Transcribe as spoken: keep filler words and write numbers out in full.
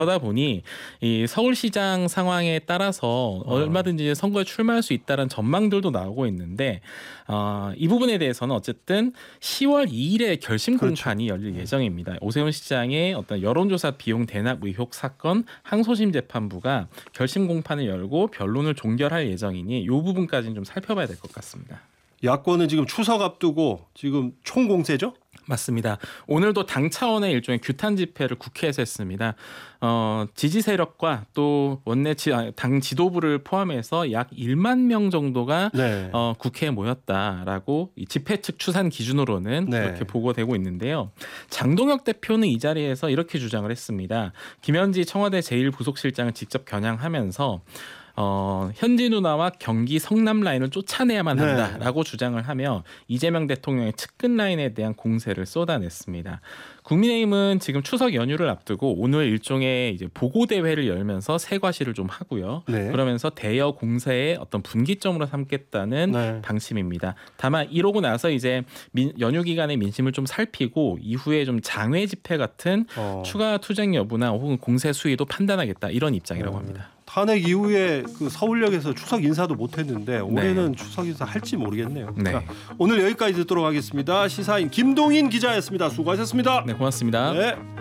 그러다 보니 이 서울시장 상황에 따라서 얼마든지 선거에 출마할 수 있다는 전망들도 나오고 있는데 어, 이 부분에 대해서는 어쨌든 시월 이일에 결심 공판이 그렇죠. 열릴 예정입니다. 오세훈 시장의 어떤 여론조사 비용 대납 의혹 사건 항소심 재판부가 결심 공판을 열고 변론을 종결할 예정이니 이 부분까지는 좀 살펴봐야 될 것 같습니다. 야권은 지금 추석 앞두고 지금 총공세죠? 맞습니다. 오늘도 당 차원의 일종의 규탄 집회를 국회에서 했습니다. 어, 지지 세력과 또 원내 지, 당 지도부를 포함해서 약 일만 명 정도가 네. 어, 국회에 모였다라고 이 집회 측 추산 기준으로는 네. 이렇게 보고되고 있는데요. 장동혁 대표는 이 자리에서 이렇게 주장을 했습니다. 김현지 청와대 제일 부속실장을 직접 겨냥하면서 어, 현지 누나와 경기 성남 라인을 쫓아내야만 한다라고 네. 주장을 하며 이재명 대통령의 측근 라인에 대한 공세를 쏟아냈습니다. 국민의힘은 지금 추석 연휴를 앞두고 오늘 일종의 이제 보고 대회를 열면서 세과시를 좀 하고요. 네. 그러면서 대여 공세의 어떤 분기점으로 삼겠다는 네. 방침입니다. 다만 이러고 나서 이제 민, 연휴 기간의 민심을 좀 살피고 이후에 좀 장외 집회 같은 어. 추가 투쟁 여부나 혹은 공세 수위도 판단하겠다 이런 입장이라고 합니다. 탄핵 이후에 그 서울역에서 추석 인사도 못했는데 올해는 네. 추석 인사 할지 모르겠네요. 네. 자, 오늘 여기까지 듣도록 하겠습니다. 시사인 김동인 기자였습니다. 수고하셨습니다. 네, 고맙습니다. 네.